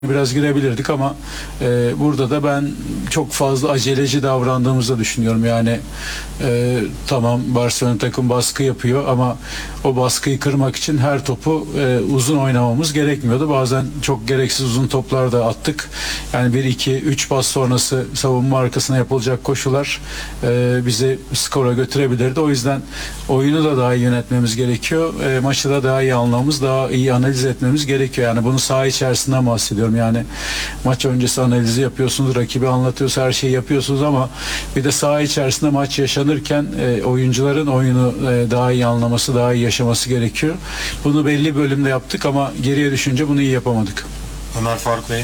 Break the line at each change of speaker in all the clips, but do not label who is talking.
biraz girebilirdik ama burada da ben çok fazla aceleci davrandığımızı düşünüyorum. Yani tamam, Barcelona takım baskı yapıyor ama o baskıyı kırmak için her topu uzun oynamamız gerekmiyordu. Bazen çok gereksiz uzun toplar da attık. Yani 1-2-3 pas sonrası savunma arkasına yapılacak koşular bizi skora götürebilirdi. O yüzden oyunu da daha iyi yönetmemiz gerekiyor. Maçı da daha iyi anlamamız, daha iyi analiz etmemiz gerekiyor. Yani bunu saha içerisinden bahsediyorum. Yani maç öncesi analizi yapıyorsunuz, rakibi anlatıyorsa her şeyi yapıyorsunuz ama bir de saha içerisinde maç yaşanırken oyuncuların oyunu daha iyi anlaması, daha iyi yaşaması gerekiyor. Bunu belli bölümde yaptık ama geriye düşünce bunu iyi yapamadık.
Ömer Faruk Bey.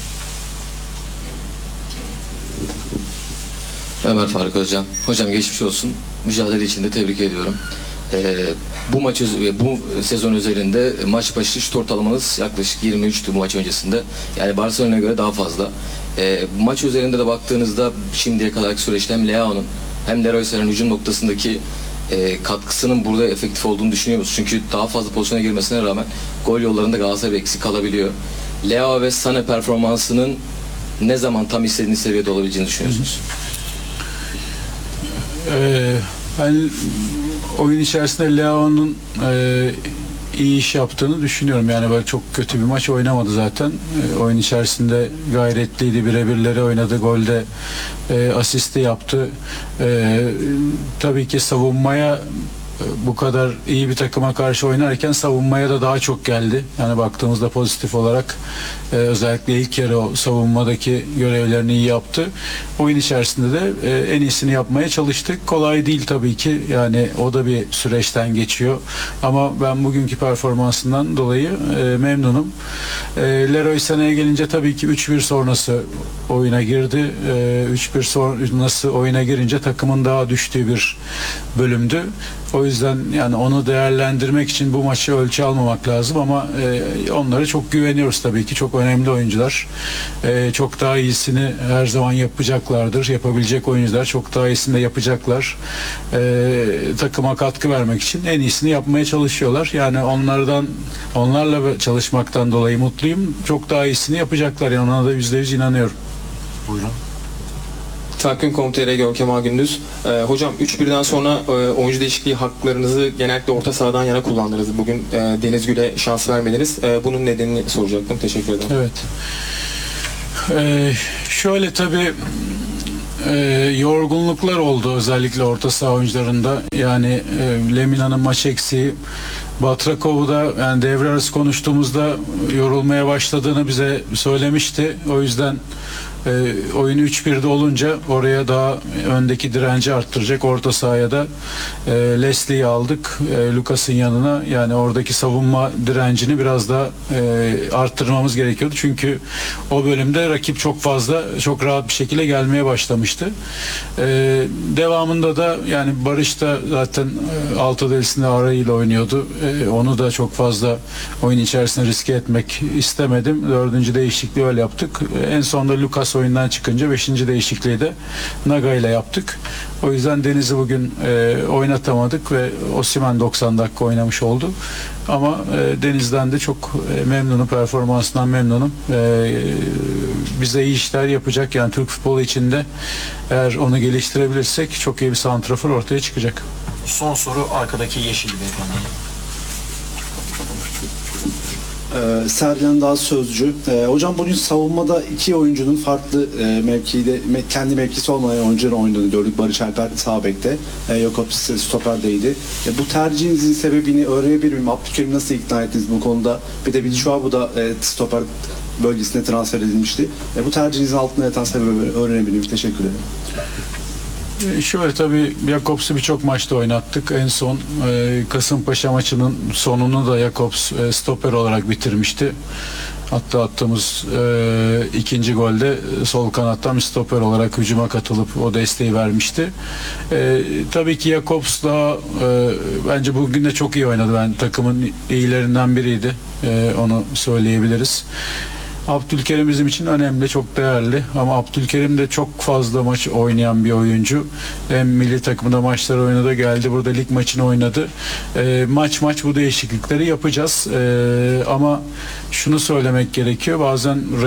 Ömer Faruk hocam. Hocam geçmiş olsun. Mücadele için de tebrik ediyorum. Bu sezon özelinde maç başı şut ortalamanız yaklaşık 23'tü bu maç öncesinde. Yani Barcelona'ya göre daha fazla. Maç üzerinde de baktığınızda şimdiye kadarki süreçte hem Leao'nun hem Leroy Sana'nın hücum noktasındaki katkısının burada efektif olduğunu düşünüyor musunuz? Çünkü daha fazla pozisyona girmesine rağmen gol yollarında Galatasaray eksik kalabiliyor. Leao ve Sana performansının ne zaman tam istediğiniz seviyede olabileceğini düşünüyorsunuz?
Ben oyun içerisinde Leao'nun iyi iş yaptığını düşünüyorum. Yani böyle çok kötü bir maç oynamadı zaten. Oyun içerisinde gayretliydi. Birebirleri oynadı. Golde asisti yaptı. Tabii ki savunmaya bu kadar iyi bir takıma karşı oynarken savunmaya da daha çok geldi. Yani baktığımızda pozitif olarak özellikle ilk yarı o savunmadaki görevlerini iyi yaptı. Oyun içerisinde de en iyisini yapmaya çalıştık. Kolay değil tabii ki. Yani o da bir süreçten geçiyor. Ama ben bugünkü performansından dolayı memnunum. Leroy Sana'ya gelince tabii ki 3-1 sonrası oyuna girdi. 3-1 sonrası oyuna girince takımın daha düştüğü bir bölümdü. O yüzden yani onu değerlendirmek için bu maçı ölçü almamak lazım ama onlara çok güveniyoruz tabii ki. Çok önemli oyuncular. Çok daha iyisini her zaman yapacaklardır. Yapabilecek oyuncular çok daha iyisini de yapacaklar. Takıma katkı vermek için en iyisini yapmaya çalışıyorlar. Yani onlarla çalışmaktan dolayı mutluyum. Çok daha iyisini yapacaklar. Yani ona da %100 inanıyorum.
Buyurun.
Takvim.com.tr Görkem Ağgündüz. Hocam 3-1'den sonra oyuncu değişikliği haklarınızı genellikle orta sahadan yana kullandınız. Bugün Deniz Gül'e şans vermediniz. Bunun nedenini soracaktım. Teşekkür ederim.
Evet. Şöyle tabii yorgunluklar oldu özellikle orta saha oyuncularında. Yani Lemina'nın maç eksiği, Batrakov'u da yani devre arası konuştuğumuzda yorulmaya başladığını bize söylemişti. O yüzden oyun 3-1'de olunca oraya daha öndeki direnci arttıracak orta sahaya da Leslie'yi aldık Lucas'ın yanına. Yani oradaki savunma direncini biraz daha arttırmamız gerekiyordu. Çünkü o bölümde rakip çok fazla, çok rahat bir şekilde gelmeye başlamıştı. Devamında da yani Barış da zaten altı delisinde arayla oynuyordu. Onu da çok fazla oyun içerisinde riske etmek istemedim. 4. değişikliği öyle yaptık. En sonunda Lucas oyundan çıkınca 5. değişikliği de Naga ile yaptık. O yüzden Deniz'i bugün oynatamadık ve Osimhen 90 dakika oynamış oldu. Ama Deniz'den de çok memnunum, performansından memnunum. Bize iyi işler yapacak. Yani Türk futbolu içinde eğer onu geliştirebilirsek çok iyi bir santrafor ortaya çıkacak.
Son soru arkadaki yeşil beyefendi.
Sergen Dağ Sözcü. Hocam bugün savunmada iki oyuncunun farklı mevkide, kendi mevkisi olmayan oyuncuların oynadığını gördük. Barış Alper sağ bekte, Jakobs stoperdeydi. Bu tercihinizin sebebini öğrenebilir miyim? Abdülkerim nasıl ikna ettiniz bu konuda? Bir de Batshuayi da stoper bölgesine transfer edilmişti. Bu tercihinizin altında yatan sebebi öğrenebilir miyim? Teşekkür ederim.
Şöyle tabii Jakobs'u birçok maçta oynattık. En son Kasımpaşa maçının sonunu da Jakobs stoper olarak bitirmişti. Hatta attığımız ikinci golde sol kanattan bir stoper olarak hücuma katılıp o desteği vermişti. Tabii ki Jakobs daha bence bugün de çok iyi oynadı. Ben takımın iyilerinden biriydi. Onu söyleyebiliriz. Abdülkerim bizim için önemli, çok değerli ama Abdülkerim de çok fazla maç oynayan bir oyuncu. Hem milli takımda maçlar oynadı, geldi burada lig maçını oynadı. Maç bu değişiklikleri yapacağız. Ama şunu söylemek gerekiyor. Bazen